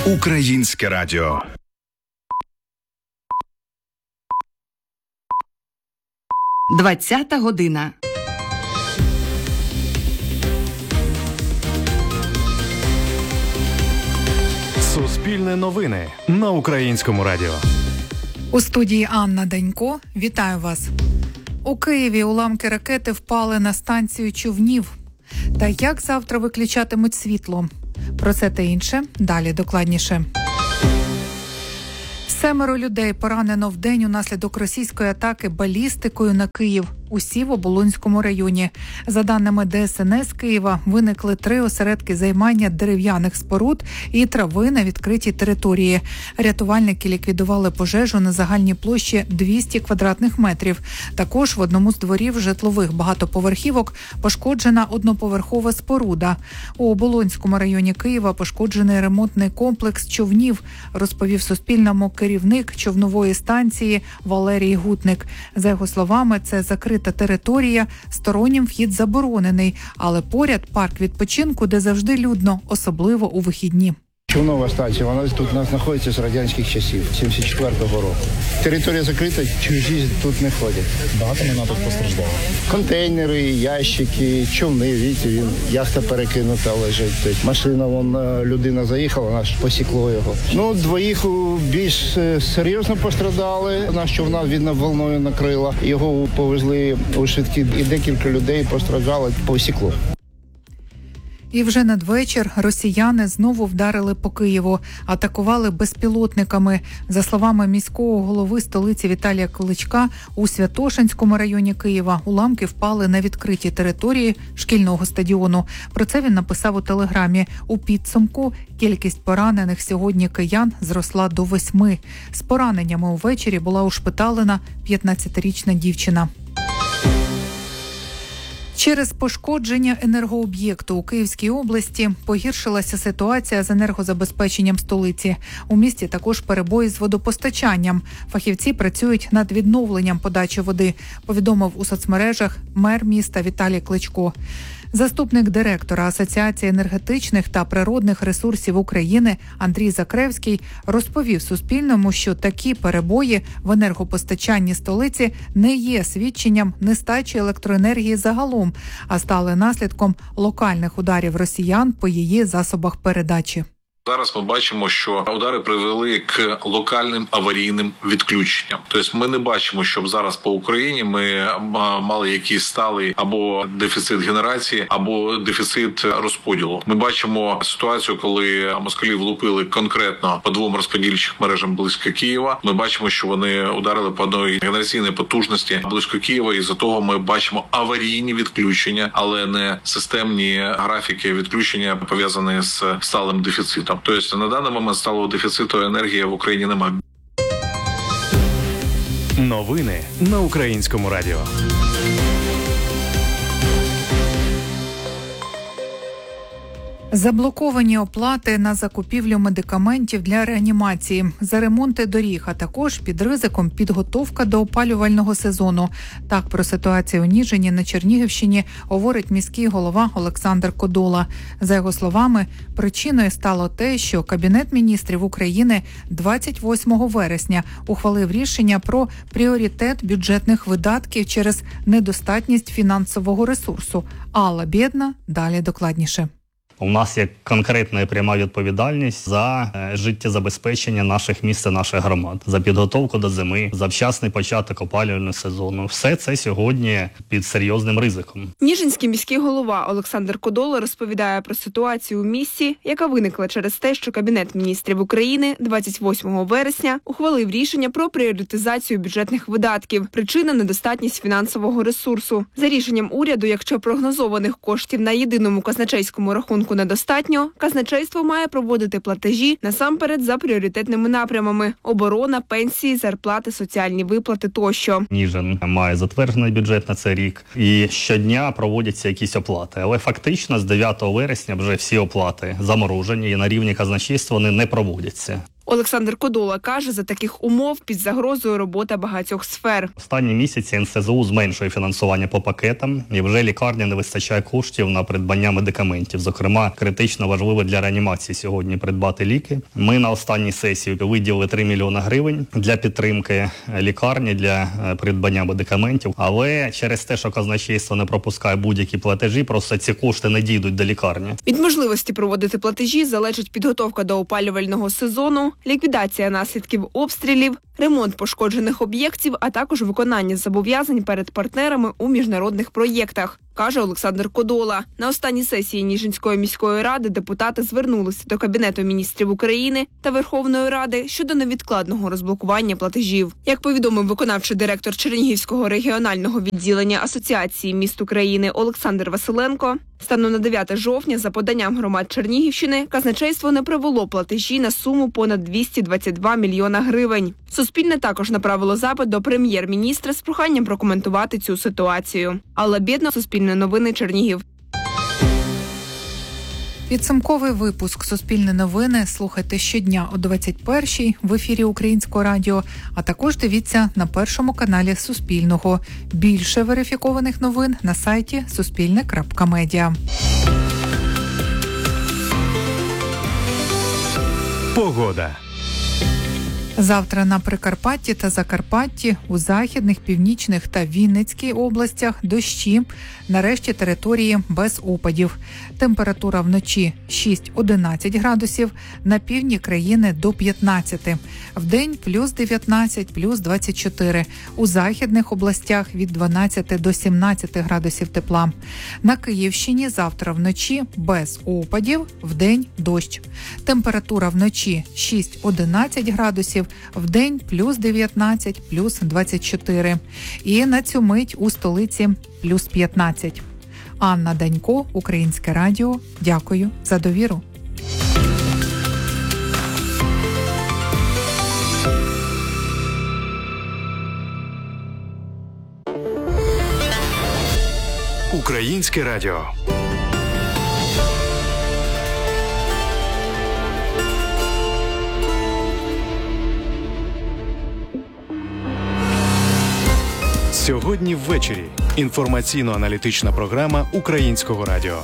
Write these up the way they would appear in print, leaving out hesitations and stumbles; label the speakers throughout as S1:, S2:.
S1: Українське радіо.
S2: Двадцята година.
S3: Суспільне новини на Українському радіо.
S4: У студії Анна Данько. Вітаю вас. У Києві уламки ракети впали на станцію човнів. Та як завтра виключатимуть світло? Про це та інше далі докладніше. 7 людей поранено вдень унаслідок російської атаки балістикою на Київ. Усі в Оболонському районі. За даними ДСНС Києва, виникли 3 осередки займання дерев'яних споруд і трави на відкритій території. Рятувальники ліквідували пожежу на загальній площі 200 квадратних метрів. Також в одному з дворів житлових багатоповерхівок пошкоджена одноповерхова споруда. У Оболонському районі Києва пошкоджений ремонтний комплекс човнів, розповів Суспільному керівник човнової станції Валерій Гутник. За його словами, це закрита територія, стороннім вхід заборонений, але поряд парк відпочинку, де завжди людно, особливо у вихідні.
S5: Човнова станція, вона тут у нас знаходиться з радянських часів, 74-го року. Територія закрита, чужі тут не ходять.
S6: Багато майна тут постраждало?
S5: Контейнери, ящики, човни, видите, яхта перекинута лежить. Тобто машина, людина заїхала, вона ж посікло його. Двоїх більш серйозно пострадали. Наш човна, видно, волною накрила. Його повезли у швидкі, і декілька людей постраждали, посікло.
S4: І вже надвечір росіяни знову вдарили по Києву, атакували безпілотниками. За словами міського голови столиці Віталія Кличка, у Святошинському районі Києва уламки впали на відкритій території шкільного стадіону. Про це він написав у телеграмі. У підсумку кількість поранених сьогодні киян зросла до 8. З пораненнями увечері була ушпиталена 15-річна дівчина. Через пошкодження енергооб'єкту у Київській області погіршилася ситуація з енергозабезпеченням столиці. У місті також перебої з водопостачанням. Фахівці працюють над відновленням подачі води, повідомив у соцмережах мер міста Віталій Кличко. Заступник директора Асоціації енергетичних та природних ресурсів України Андрій Закревський розповів Суспільному, що такі перебої в енергопостачанні столиці не є свідченням нестачі електроенергії загалом, а стали наслідком локальних ударів росіян по її засобах передачі.
S7: Зараз ми бачимо, що удари привели к локальним аварійним відключенням. Тобто ми не бачимо, щоб зараз по Україні ми мали якийсь сталий або дефіцит генерації, або дефіцит розподілу. Ми бачимо ситуацію, коли москалі влупили конкретно по 2 розподільчих мережам близько Києва. Ми бачимо, що вони ударили по одній генераційній потужності близько Києва, і за того ми бачимо аварійні відключення, але не системні графіки відключення, пов'язані з сталим дефіцитом. Тобто на даний момент сталого дефіциту енергії в Україні немає.
S3: Новини на Українському радіо.
S4: Заблоковані оплати на закупівлю медикаментів для реанімації, за ремонти доріг, а також під ризиком підготовка до опалювального сезону. Так про ситуацію у Ніжині на Чернігівщині говорить міський голова Олександр Кодола. За його словами, причиною стало те, що Кабінет міністрів України 28 вересня ухвалив рішення про пріоритет бюджетних видатків через недостатність фінансового ресурсу. Алла Бєдна далі докладніше.
S6: У нас є конкретна і пряма відповідальність за життєзабезпечення наших міст і наших громад, за підготовку до зими, за вчасний початок опалювального сезону. Все це сьогодні під серйозним ризиком.
S8: Ніжинський міський голова Олександр Кодола розповідає про ситуацію у місті, яка виникла через те, що Кабінет міністрів України 28 вересня ухвалив рішення про пріоритизацію бюджетних видатків. Причина – недостатність фінансового ресурсу. За рішенням уряду, якщо прогнозованих коштів на єдиному казначейському рахунку недостатньо, казначейство має проводити платежі насамперед за пріоритетними напрямами – оборона, пенсії, зарплати, соціальні виплати тощо.
S6: Ніжин має затверджений бюджет на цей рік і щодня проводяться якісь оплати. Але фактично з 9 вересня вже всі оплати заморожені і на рівні казначейства вони не проводяться.
S8: Олександр Кодола каже, за таких умов під загрозою робота багатьох сфер.
S6: Останні місяці НСЗУ зменшує фінансування по пакетам, і вже лікарні не вистачає коштів на придбання медикаментів. Зокрема, критично важливо для реанімації сьогодні придбати ліки. Ми на останній сесії виділили 3 мільйони гривень для підтримки лікарні, для придбання медикаментів. Але через те, що казначейство не пропускає будь-які платежі, просто ці кошти не дійдуть до лікарні.
S8: Від можливості проводити платежі залежить підготовка до опалювального сезону, ліквідація наслідків обстрілів, ремонт пошкоджених об'єктів, а також виконання зобов'язань перед партнерами у міжнародних проєктах, каже Олександр Кодола. На останній сесії Ніжинської міської ради депутати звернулися до Кабінету міністрів України та Верховної Ради щодо невідкладного розблокування платежів. Як повідомив виконавчий директор Чернігівського регіонального відділення Асоціації міст України Олександр Василенко, станом на 9 жовтня за поданням громад Чернігівщини казначейство не провело платежі на суму понад 222 мільйона гривень. Суспільне також направило запит до прем'єр-міністра з проханням прокоментувати цю ситуацію. Алла Бєдна, Суспільне новини, Чернігів.
S4: Підсумковий випуск «Суспільне новини» слухайте щодня о 21-й в ефірі Українського радіо, а також дивіться на першому каналі Суспільного. Більше верифікованих новин на сайті suspilne.media.
S3: Погода.
S4: Завтра на Прикарпатті та Закарпатті, у Західних, Північних та Вінницькій областях дощі, на решті території без опадів. Температура вночі 6-11 градусів, на півдні країни до 15. Вдень плюс 19, плюс 24. У західних областях від 12 до 17 градусів тепла. На Київщині завтра вночі без опадів, вдень дощ. Температура вночі 6-11 градусів, вдень плюс 19, плюс 24. І на цю мить у столиці плюс 15. Анна Данько, Українське радіо. Дякую за довіру.
S3: Українське радіо. Сьогодні ввечері. Інформаційно-аналітична програма Українського радіо.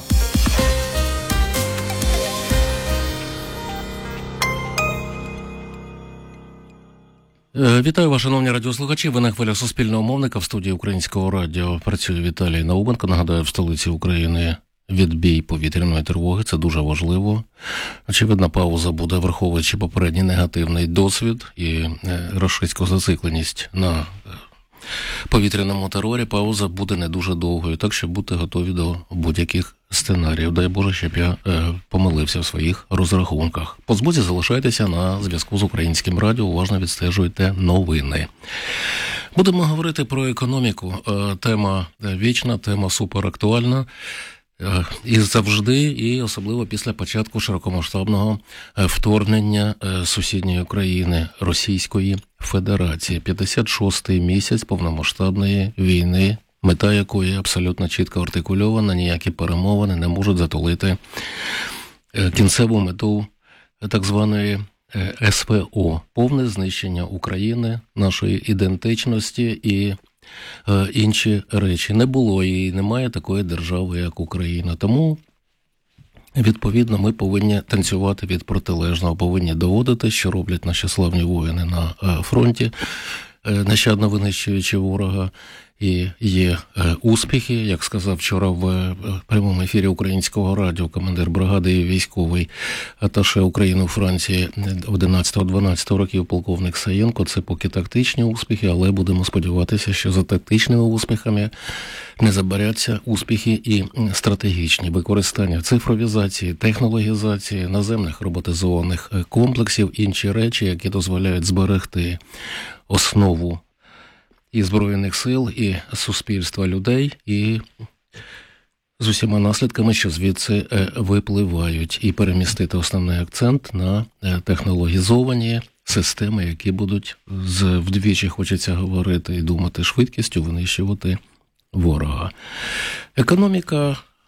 S1: Вітаю вас, шановні радіослухачі. Ви на хвилях Суспільного мовника. В студії Українського радіо працює Віталій Наубенко. Нагадаю, в столиці України відбій повітряної тривоги. Це дуже важливо. Очевидна пауза буде, враховуючи попередній негативний досвід і рашистську зацикленість на повітряному терорі. Пауза буде не дуже довгою, так що будьте готові до будь-яких сценаріїв. Дай Боже, щоб я помилився в своїх розрахунках. По змозі залишайтеся на зв'язку з Українським радіо, уважно відстежуйте новини. Будемо говорити про економіку. Тема вічна, тема суперактуальна. І завжди, і особливо після початку широкомасштабного вторгнення сусідньої країни Російської Федерації. 56-й місяць повномасштабної війни, мета якої абсолютно чітко артикульована, ніякі перемовини не можуть затулити кінцеву мету так званої СВО. Повне знищення України, нашої ідентичності і інші речі. Не було і немає такої держави, як Україна. Тому, відповідно, ми повинні танцювати від протилежного, повинні доводити, що роблять наші славні воїни на фронті, нещадно винищуючи ворога. І є успіхи, як сказав вчора в прямому ефірі Українського радіо командир бригади і військовий аташе України у Франції 11-12 років полковник Саєнко. Це поки тактичні успіхи, але будемо сподіватися, що за тактичними успіхами не забаряться успіхи і стратегічні. Використання цифровізації, технологізації, наземних роботизованих комплексів, інші речі, які дозволяють зберегти основу і Збройних сил, і суспільства людей, і з усіма наслідками, що звідси випливають, і перемістити основний акцент на технологізовані системи, які будуть вдвічі, хочеться говорити і думати, швидкістю винищувати ворога. Економіка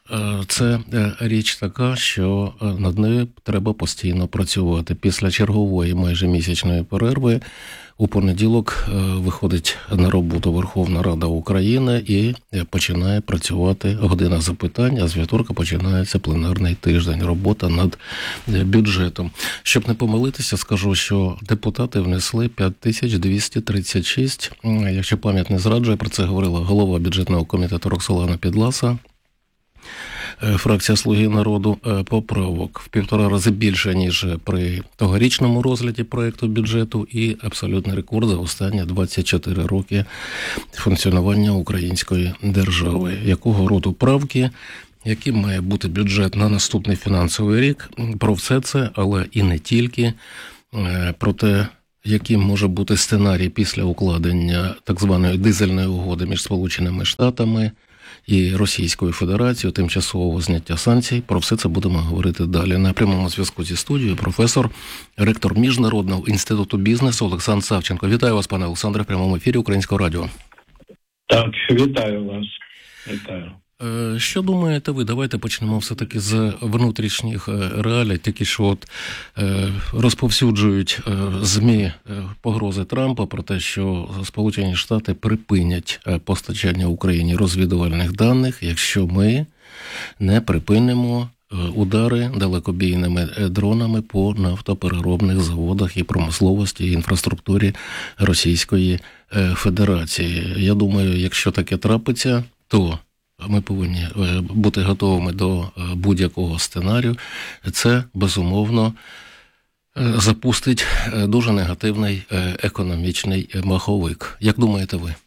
S1: Це річ така, що над нею треба постійно працювати. Після чергової майже місячної перерви у понеділок виходить на роботу Верховна Рада України і починає працювати година запитань, а з вівторка починається пленарний тиждень, робота над бюджетом. Щоб не помилитися, скажу, що депутати внесли 5236, якщо пам'ять не зраджує, про це говорила голова бюджетного комітету Роксолана Підласа, фракція «Слуги народу», поправок в 1,5 рази більше, ніж при тогорічному розгляді проєкту бюджету, і абсолютний рекорд за останні 24 роки функціонування української держави. Якого роду правки, яким має бути бюджет на наступний фінансовий рік, про все це, але і не тільки, про те, яким може бути сценарій після укладення так званої дизельної угоди між Сполученими Штатами і Російською Федерацією, тимчасового зняття санкцій. Про все це будемо говорити далі. На прямому зв'язку зі студією професор, ректор Міжнародного інституту бізнесу Олександр Савченко. Вітаю вас, пане Олександре, в прямому ефірі Українського радіо.
S9: Так, вітаю вас. Вітаю.
S1: Що думаєте ви? Давайте почнемо все-таки з внутрішніх реалій. Тільки що от розповсюджують ЗМІ погрози Трампа про те, що Сполучені Штати припинять постачання Україні розвідувальних даних, якщо ми не припинимо удари далекобійними дронами по нафтопереробних заводах і промисловості, і інфраструктурі Російської Федерації. Я думаю, якщо таке трапиться, то ми повинні бути готовими до будь-якого сценарію. Це, безумовно, запустить дуже негативний економічний маховик. Як думаєте ви?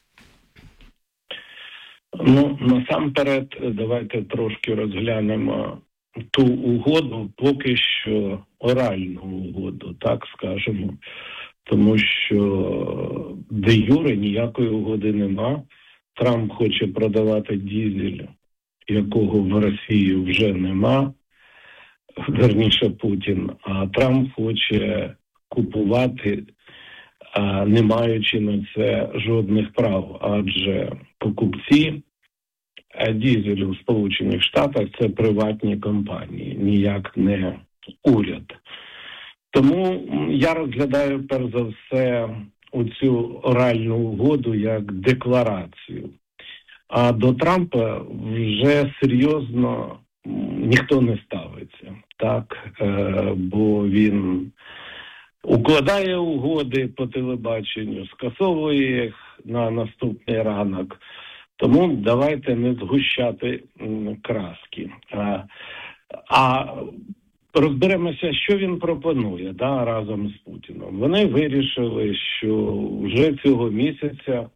S9: Ну, насамперед, давайте трошки розглянемо ту угоду, поки що оральну угоду, так скажемо. Тому що де юре ніякої угоди нема. Трамп хоче продавати дизель, якого в Росії вже нема, верніше Путін, а Трамп хоче купувати, не маючи на це жодних прав, адже покупці дизелю в Сполучених Штатах – це приватні компанії, ніяк не уряд. Тому я розглядаю, перш за все, оцю оральну угоду як декларацію. А до Трампа вже серйозно ніхто не ставиться, так? Бо він укладає угоди по телебаченню, скасовує їх на наступний ранок. Тому давайте не згущати краски. А розберемося, що він пропонує разом з Путіном. Вони вирішили, що вже цього місяця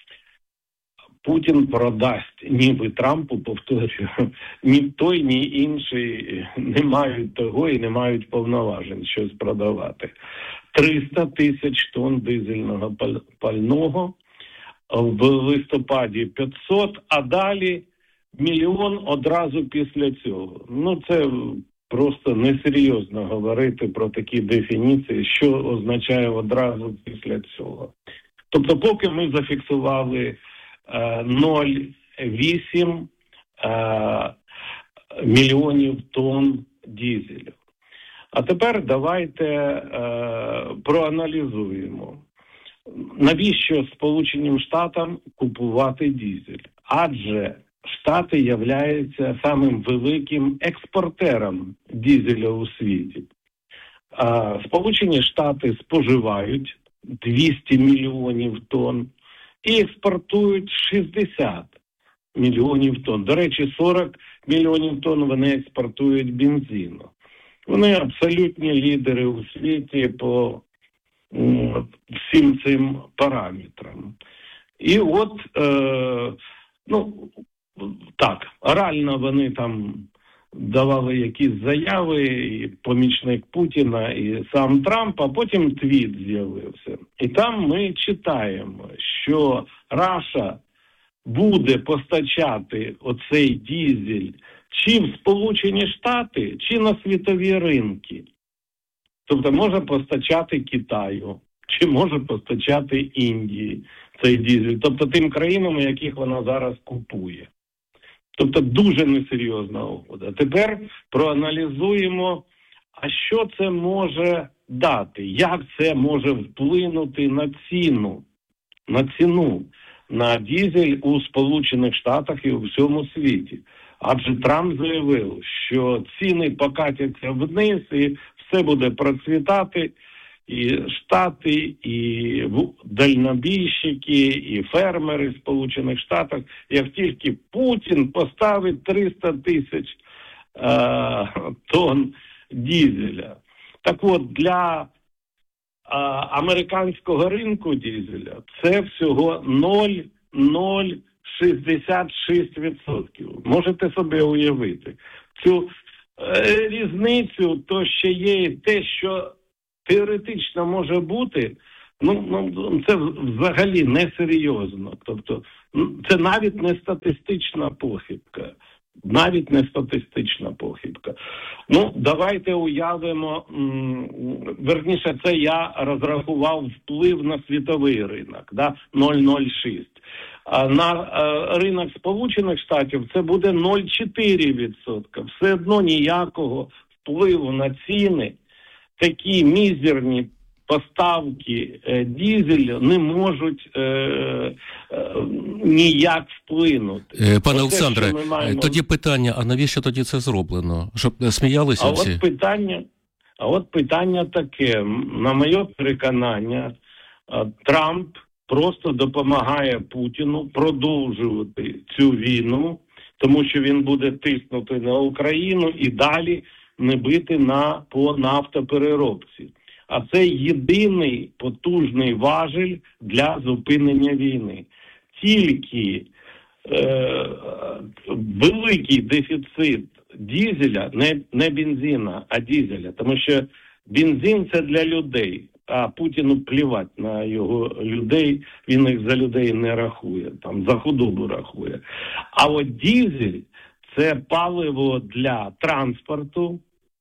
S9: Путін продасть, ніби Трампу, повторюю, ні той, ні інший не мають того і не мають повноважень щось продавати. 300 тисяч тонн дизельного пального, в листопаді 500, а далі 1 мільйон одразу після цього. Ну, це просто несерйозно говорити про такі дефініції, що означає одразу після цього. Тобто, поки ми зафіксували 0,8 мільйонів тонн дизелю. А тепер давайте проаналізуємо, навіщо Сполученим Штатам купувати дизель? Адже Штати являються самим великим експортером дизеля у світі. Сполучені Штати споживають 200 мільйонів тонн і експортують 60 мільйонів тонн. До речі, 40 мільйонів тонн вони експортують бензину. Вони абсолютні лідери у світі по всім цим параметрам. І от, так, орально вони там давали якісь заяви, і помічник Путіна, і сам Трамп, а потім твіт з'явився. І там ми читаємо, що Раша буде постачати оцей дизель чи в Сполучені Штати, чи на світові ринки. Тобто може постачати Китаю, чи може постачати Індії цей дизель. Тобто тим країнам, яких вона зараз купує. Тобто дуже несерйозна угода. Тепер проаналізуємо, а що це може дати, як це може вплинути на ціну на дизель у Сполучених Штатах і у всьому світі. Адже Трамп заявив, що ціни покатяться вниз і все буде процвітати, і Штати, і дальнобійщики, і фермери в Сполучених Штатах, як тільки Путін поставить 300 тисяч тонн дизеля. Так от, для американського ринку дизеля це всього 0,66%. Можете собі уявити. Цю різницю, то ще є те, що теоретично може бути, це взагалі несерйозно. Тобто, це навіть не статистична похибка. Давайте уявимо, верніше, це я розрахував вплив на світовий ринок, 0,06. А на ринок Сполучених Штатів це буде 0,4%. Все одно ніякого впливу на ціни такі мізерні поставки дизелю не можуть ніяк вплинути.
S1: Пане Олександре, тоді питання, а навіщо тоді це зроблено? Щоб сміялися всі?
S9: А от питання таке. На моє переконання, Трамп просто допомагає Путіну продовжувати цю війну, тому що він буде тиснути на Україну і далі не бити по нафтопереробці. А це єдиний потужний важіль для зупинення війни. Тільки великий дефіцит дизеля, не бензина, а дизеля, тому що бензин – це для людей, а Путіну плівать на його людей, він їх за людей не рахує, за худобу рахує. А от дизель – це паливо для транспорту,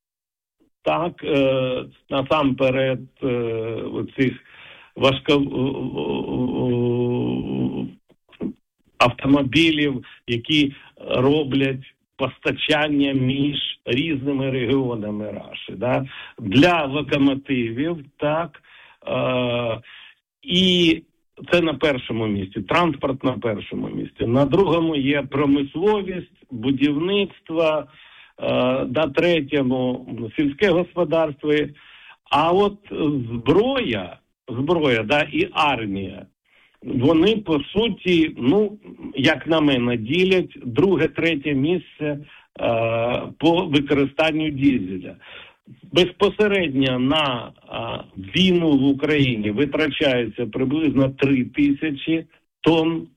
S9: насамперед оцих автомобілів, які роблять постачання між різними регіонами Раші, для локомотивів, і це на першому місці, транспорт на першому місці. На другому є промисловість, будівництво, на третьому сільське господарство. А от зброя, і армія, вони, по суті, як на мене, ділять друге-третє місце по використанню дизеля. Безпосередньо на війну в Україні витрачається приблизно 3000 тонн,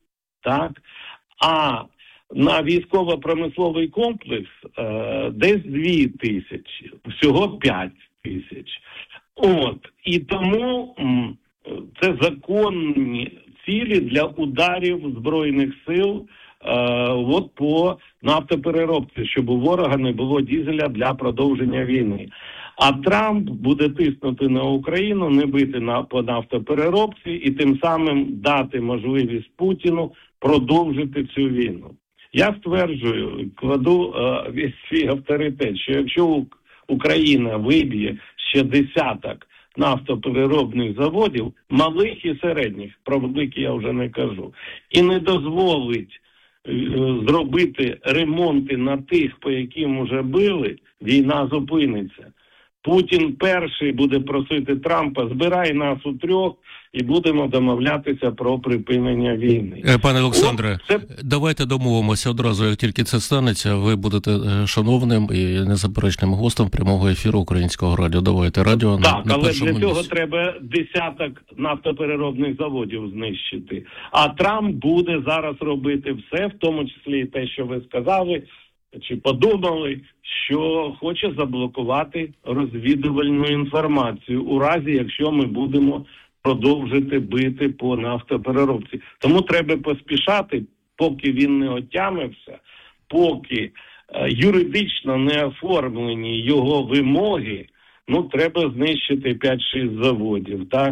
S9: а на військово-промисловий комплекс десь 2000, всього 5000. І тому це законні цілі для ударів Збройних сил по нафтопереробці, щоб у ворога не було дизеля для продовження війни. А Трамп буде тиснути на Україну, не бити по нафтопереробці і тим самим дати можливість Путіну продовжити цю війну. Я стверджую, кладу весь свій авторитет, що якщо Україна виб'є ще десяток нафтопереробних заводів, малих і середніх, про великі я вже не кажу, і не дозволить зробити ремонти на тих, по яким вже били, війна зупиниться. Путін перший буде просити Трампа: збирай нас у трьох і будемо домовлятися про припинення війни.
S1: Пане Олександре, давайте домовимося одразу, як тільки це станеться, ви будете шановним і незаперечним гостем прямого ефіру Українського радіо. Давайте радіо на
S9: але
S1: першому
S9: для цього
S1: місці.
S9: Треба десяток нафтопереробних заводів знищити. А Трамп буде зараз робити все, в тому числі і те, що ви сказали, чи подумали, що хоче заблокувати розвідувальну інформацію у разі, якщо ми будемо продовжити бити по нафтопереробці. Тому треба поспішати, поки він не отямився, поки юридично не оформлені його вимоги треба знищити 5-6 заводів, так?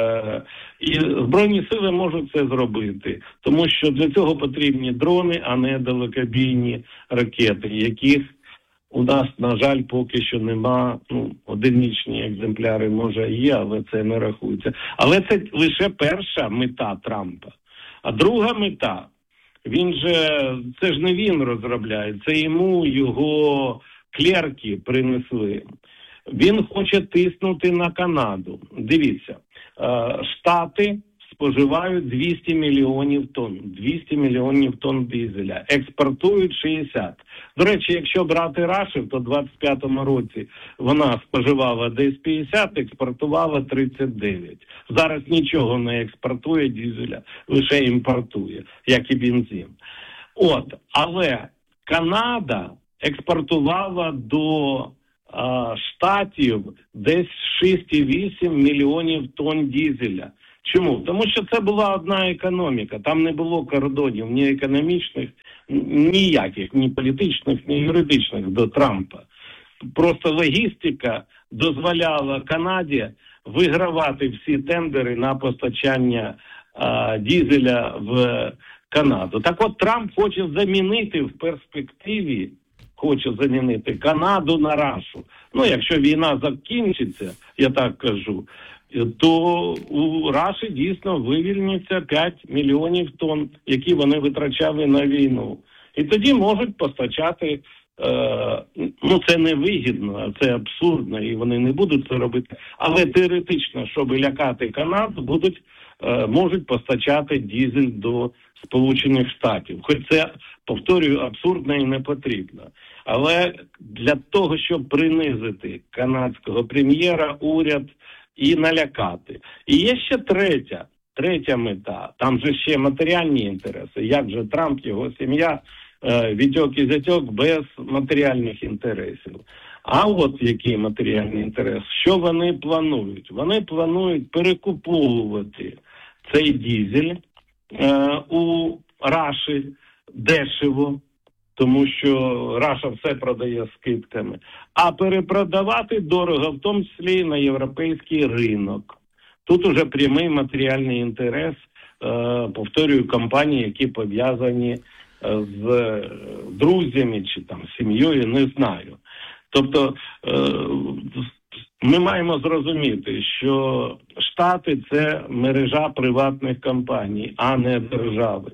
S9: І Збройні сили можуть це зробити, тому що для цього потрібні дрони, а не далекобійні ракети, яких у нас, на жаль, поки що нема. Одиничні екземпляри, може, є, але це не рахується. Але це лише перша мета Трампа. А друга мета, це ж не він розробляє, це йому його клерки принесли. Він хоче тиснути на Канаду. Дивіться, Штати споживають 200 мільйонів тонн. 200 мільйонів тонн дизеля. Експортують 60. До речі, якщо брати Рашу, то в 25-му році вона споживала десь 50, експортувала 39. Зараз нічого не експортує дизеля, лише імпортує, як і бензин. Але Канада експортувала до Штатів десь 6,8 мільйонів тонн дизеля. Чому? Тому що це була одна економіка, там не було кордонів ні економічних, ніяких, ні політичних, ні юридичних до Трампа. Просто логістика дозволяла Канаді вигравати всі тендери на постачання дизеля в Канаду. Так от Трамп хоче замінити в перспективі, Канаду на Рашу. Якщо війна закінчиться, я так кажу, то у Раші дійсно вивільниться 5 мільйонів тонн, які вони витрачали на війну. І тоді можуть постачати, це невигідно, це абсурдно, і вони не будуть це робити. Але теоретично, щоб лякати Канаду, можуть постачати дизель до Сполучених Штатів. Хоч це, повторюю, абсурдно і не потрібно. Але для того, щоб принизити канадського прем'єра, уряд і налякати. І є ще третя мета. Там же ще матеріальні інтереси. Як же Трамп, його сім'я, вітьок і зятьок без матеріальних інтересів. А от який матеріальний інтерес? Що вони планують? Вони планують перекуповувати цей дизель у Раші дешево, тому що Раша все продає скидками, а перепродавати дорого, в тому числі на європейський ринок. Тут уже прямий матеріальний інтерес, повторюю, компаній, які пов'язані з друзями чи там сім'єю, не знаю. Тобто ми маємо зрозуміти, що Штати – це мережа приватних компаній, а не держави.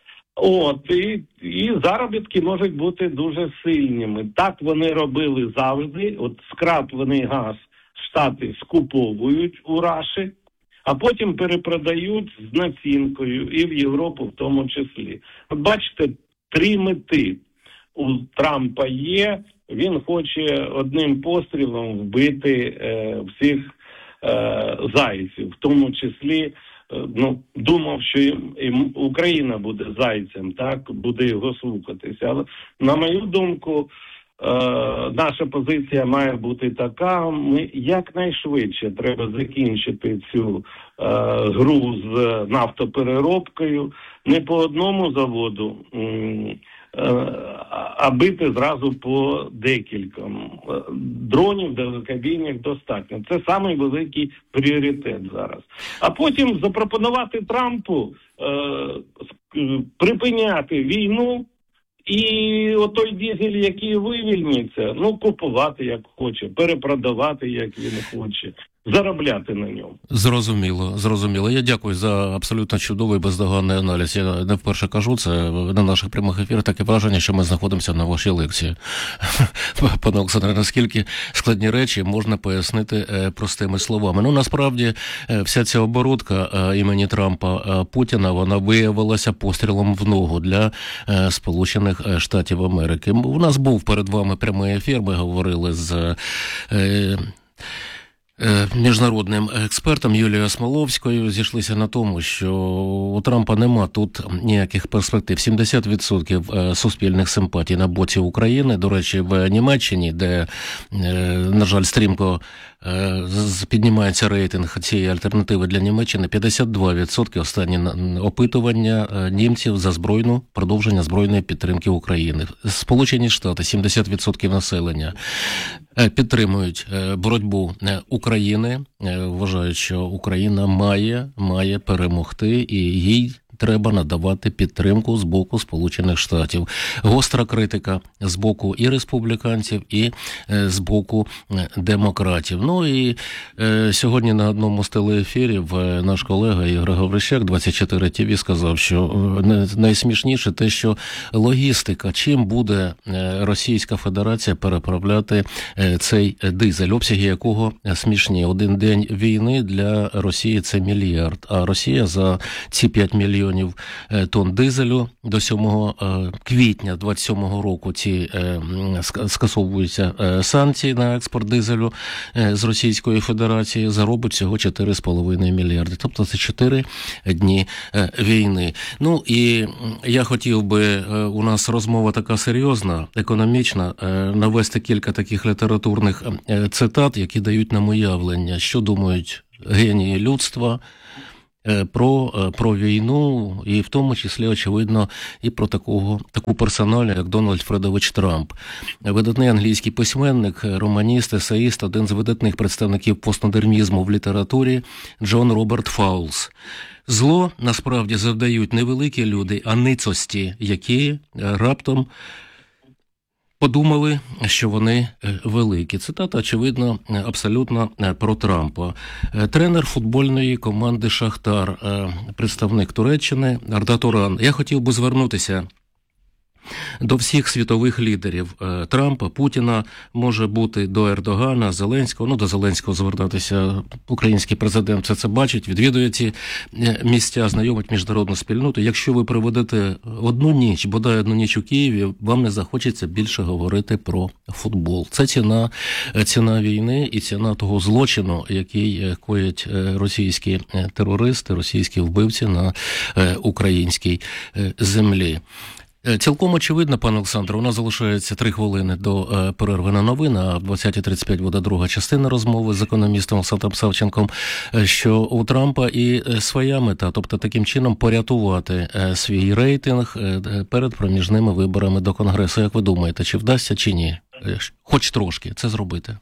S9: І заробітки можуть бути дуже сильними. Так вони робили завжди. Скраплений газ Штати скуповують у Раші, а потім перепродають з націнкою і в Європу в тому числі. Бачите, 3 мети у Трампа є. Він хоче одним пострілом вбити всіх зайців, в тому числі думав, що і Україна буде зайцем, так, буде його слухатися. Але, на мою думку, наша позиція має бути така: ми якнайшвидше треба закінчити цю гру з нафтопереробкою, не по одному заводу, а бити зразу по декільком. Дронів далекобійних достатньо. Це самий великий пріоритет зараз. А потім запропонувати Трампу припиняти війну і отой дизель, який вивільниться, купувати як хоче, перепродавати як він хоче, заробляти на ньому.
S1: Зрозуміло. Я дякую за абсолютно чудовий бездоганний аналіз. Я не вперше кажу це на наших прямих ефірах. Таке враження, що ми знаходимося на вашій лекції. Пане Олександре, наскільки складні речі можна пояснити простими словами? Насправді, вся ця оборудка імені Трампа Путіна, вона виявилася пострілом в ногу для Сполучених Штатів Америки. У нас був перед вами прямий ефір, ми говорили з міжнародним експертом Юлією Смоловською, зійшлися на тому, що у Трампа нема тут ніяких перспектив. 70% суспільних симпатій на боці України. До речі, в Німеччині, де, на жаль, стрімко піднімається рейтинг цієї альтернативи для Німеччини. 52% останні опитування німців за продовження збройної підтримки України. Сполучені Штати, 70% населення підтримують боротьбу України, вважають, що Україна має перемогти і їй треба надавати підтримку з боку Сполучених Штатів. Гостра критика з боку і республіканців, і з боку демократів. Ну і сьогодні на одному з телеефірів наш колега Ігор Гаврищак, 24 ТВ, сказав, що найсмішніше те, що логістика, чим буде Російська Федерація переправляти цей дизель, обсяги якого смішні. Один день війни для Росії – це мільярд, а Росія за ці 5 мільйонів тонн дизелю до 7 квітня 27 року скасовуються санкції на експорт дизелю з Російської Федерації, заробить всього 4,5 мільярди. Тобто це 4 дні війни. Ну і я хотів би, у нас розмова така серйозна, економічна, навести кілька таких літературних цитат, які дають нам уявлення, що думають генії людства про війну, і в тому числі, очевидно, і про таку персоналію, як Дональд Фредович Трамп. Видатний англійський письменник, романіст, есеїст, один з видатних представників постмодернізму в літературі Джон Роберт Фаулс. Зло, насправді, завдають не великі люди, а ницості, які раптом подумали, що вони великі. Цитата, очевидно, абсолютно про Трампа. Тренер футбольної команди «Шахтар», представник Туреччини Арда Туран. Я хотів би звернутися до всіх світових лідерів Трампа, Путіна, може бути до Ердогана, Зеленського. До Зеленського звертатися український президент це бачить, відвідує ці місця, знайомить міжнародну спільноту. Якщо ви проведете одну ніч у Києві, вам не захочеться більше говорити про футбол. Це ціна війни і ціна того злочину, який коять російські терористи, російські вбивці на українській землі. Цілком очевидно, пане Олександре, у нас залишається 3 хвилини до перерви на новини, а в 20:35 буде друга частина розмови з економістом Олександром Савченком, що у Трампа і своя мета, тобто таким чином порятувати свій рейтинг перед проміжними виборами до Конгресу. Як ви думаєте, чи вдасться, чи ні? Хоч трошки це зробити?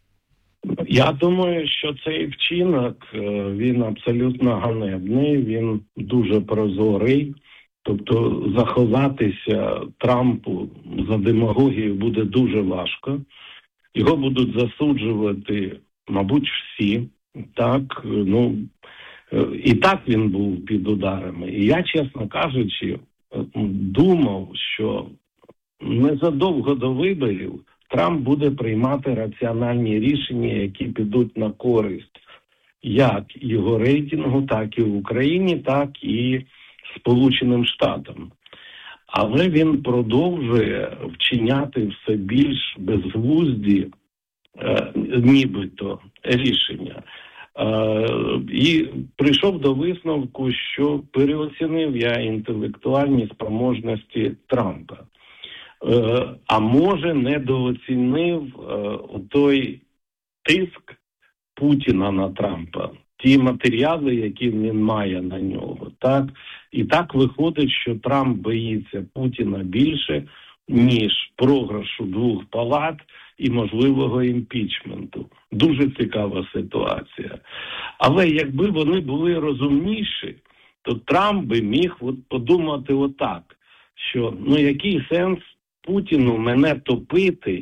S9: Я думаю, що цей вчинок, він абсолютно ганебний, він дуже прозорий. Тобто заховатися Трампу за демагогію буде дуже важко. Його будуть засуджувати, мабуть, всі. Так, і так він був під ударами. І я, чесно кажучи, думав, що незадовго до виборів Трамп буде приймати раціональні рішення, які підуть на користь як його рейтингу, так і в Україні, так і Сполученим Штатам. Але він продовжує вчиняти все більш безглузді, нібито, рішення. І прийшов до висновку, що переоцінив я інтелектуальні спроможності Трампа. А може, недооцінив той тиск Путіна на Трампа. Ті матеріали, які він має на нього, так? І так виходить, що Трамп боїться Путіна більше, ніж програшу 2 палат і можливого імпічменту. Дуже цікава ситуація. Але якби вони були розумніші, то Трамп би міг подумати отак, що який сенс Путіну мене топити,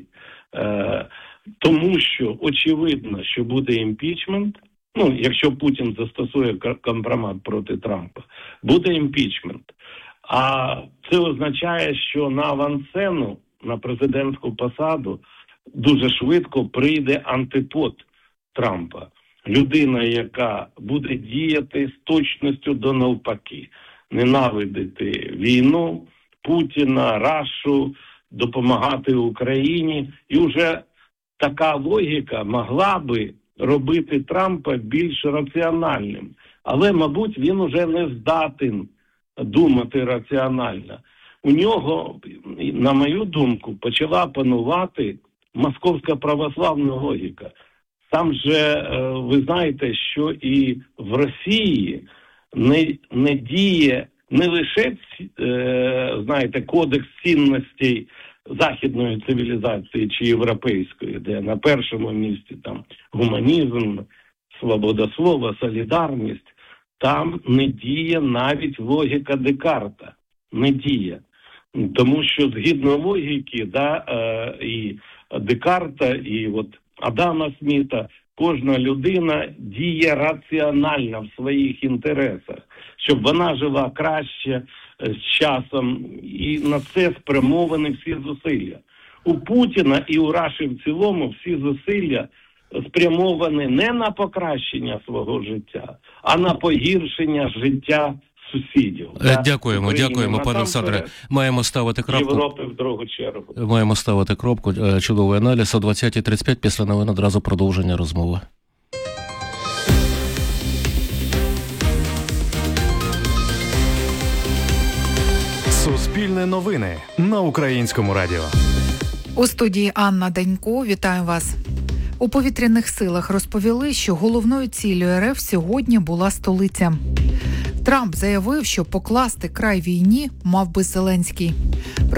S9: тому що очевидно, що буде імпічмент. Якщо Путін застосує компромат проти Трампа, буде імпічмент. А це означає, що на авансцену, на президентську посаду, дуже швидко прийде антипод Трампа. Людина, яка буде діяти з точністю до навпаки. Ненавидити війну, Путіна, Рашу, допомагати Україні. І вже така логіка могла би робити Трампа більш раціональним. Але, мабуть, він уже не здатен думати раціонально. У нього, на мою думку, почала панувати московська православна логіка. Там же ви знаєте, що і в Росії не діє не лише, знаєте, кодекс цінностей західної цивілізації чи європейської, де на першому місці там гуманізм, свобода слова, солідарність. Там не діє навіть логіка Декарта. Не діє. Тому що згідно логіки, і Декарта, і от Адама Сміта, кожна людина діє раціонально в своїх інтересах, щоб вона жила краще з часом, і на це спрямовані всі зусилля. У Путіна і у Раші в цілому всі зусилля спрямовані не на покращення свого життя, а на погіршення життя сусідів.
S1: Дякуємо, пане Олександре. Маємо ставити крапку.
S9: Європи в другу чергу.
S1: Маємо ставити кропку. Чудовий аналіз. О 20:35 після новин одразу продовження розмови.
S3: Суспільне новини на Українському радіо.
S4: У студії Анна Данько. Вітаю вас. У повітряних силах розповіли, що головною ціллю РФ сьогодні була столиця. Трамп заявив, що покласти край війні мав би Зеленський.